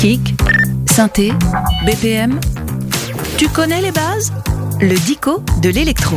Kick, synthé, BPM. Tu connais les bases ? Le Dico de l'électro.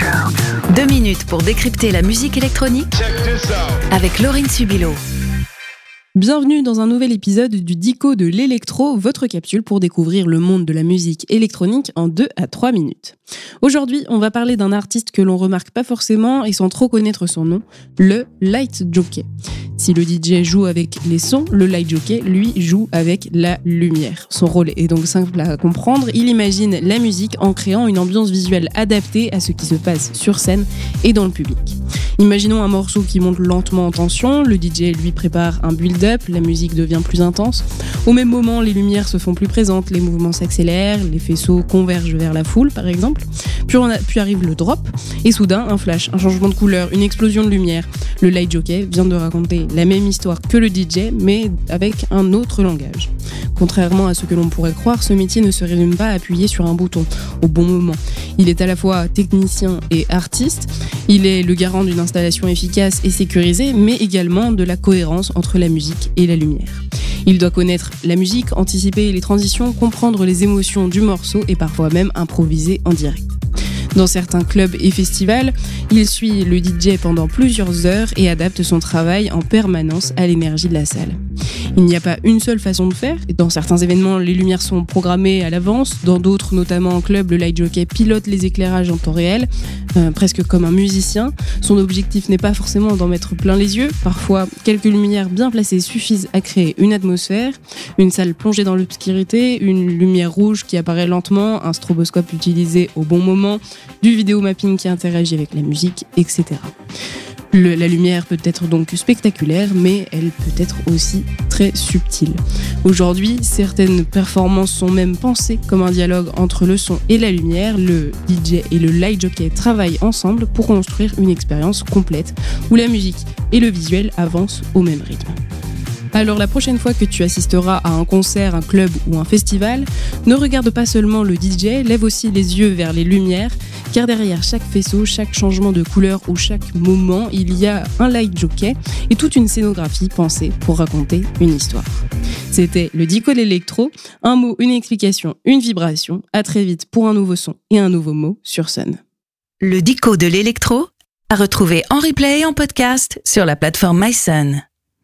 2 minutes pour décrypter la musique électronique avec Laurine Subilo. Bienvenue dans un nouvel épisode du Dico de l'électro, votre capsule pour découvrir le monde de la musique électronique en 2 à 3 minutes. Aujourd'hui, on va parler d'un artiste que l'on remarque pas forcément et sans trop connaître son nom, le light jockey. Si le DJ joue avec les sons, le light jockey, lui, joue avec la lumière. Son rôle est donc simple à comprendre, il imagine la musique en créant une ambiance visuelle adaptée à ce qui se passe sur scène et dans le public. Imaginons un morceau qui monte lentement en tension, le DJ lui prépare un build-up, la musique devient plus intense. Au même moment, les lumières se font plus présentes, les mouvements s'accélèrent, les faisceaux convergent vers la foule par exemple. Puis arrive le drop, et soudain un flash, un changement de couleur, une explosion de lumière. Le light jockey vient de raconter la même histoire que le DJ, mais avec un autre langage. Contrairement à ce que l'on pourrait croire, ce métier ne se résume pas à appuyer sur un bouton au bon moment. Il est à la fois technicien et artiste, il est le garant d'une installation efficace et sécurisée, mais également de la cohérence entre la musique et la lumière. Il doit connaître la musique, anticiper les transitions, comprendre les émotions du morceau et parfois même improviser en direct. Dans certains clubs et festivals, il suit le DJ pendant plusieurs heures et adapte son travail en permanence à l'énergie de la salle. Il n'y a pas une seule façon de faire. Dans certains événements, les lumières sont programmées à l'avance. Dans d'autres, notamment en club, le light jockey pilote les éclairages en temps réel, presque comme un musicien. Son objectif n'est pas forcément d'en mettre plein les yeux. Parfois, quelques lumières bien placées suffisent à créer une atmosphère, une salle plongée dans l'obscurité, une lumière rouge qui apparaît lentement, un stroboscope utilisé au bon moment, du vidéomapping qui interagit avec la musique, etc. La lumière peut être donc spectaculaire, mais elle peut être aussi très subtile. Aujourd'hui, certaines performances sont même pensées comme un dialogue entre le son et la lumière. Le DJ et le light jockey travaillent ensemble pour construire une expérience complète où la musique et le visuel avancent au même rythme. Alors la prochaine fois que tu assisteras à un concert, un club ou un festival, ne regarde pas seulement le DJ, lève aussi les yeux vers les lumières, car derrière chaque faisceau, chaque changement de couleur ou chaque moment, il y a un light jockey et toute une scénographie pensée pour raconter une histoire. C'était le Dico de l'électro, un mot, une explication, une vibration. À très vite pour un nouveau son et un nouveau mot sur Sun. Le Dico de l'électro, à retrouver en replay et en podcast sur la plateforme MySun.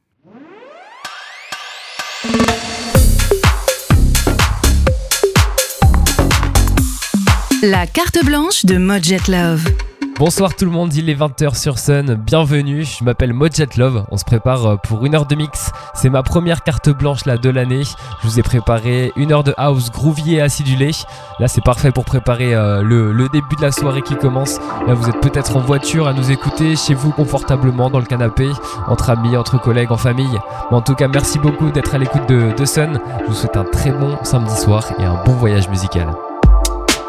La carte blanche de Mojet Love. Bonsoir tout le monde, il est 20h sur Sun, bienvenue, je m'appelle Mojet Love, on se prépare pour 1 heure de mix, c'est ma première carte blanche là de l'année, je vous ai préparé 1 heure de house groovy et acidulé, là c'est parfait pour préparer le début de la soirée qui commence, là vous êtes peut-être en voiture à nous écouter, chez vous confortablement dans le canapé, entre amis, entre collègues, en famille, mais en tout cas merci beaucoup d'être à l'écoute de Sun, je vous souhaite un très bon samedi soir et un bon voyage musical.